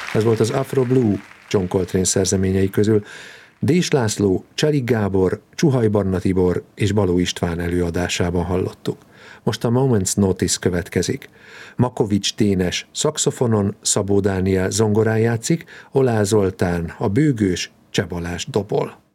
Ez volt az Afro Blue John Coltrane szerzeményei közül. Dés László, Cselik Gábor, Csuhaj Barna Tibor és Baló István előadásában hallottuk. Most a Moment's Notice következik. Makovics Dénes szaxofonon, Szabó Dániel zongorán játszik, Olá Zoltán a bőgős, Cseh Balázs dobol.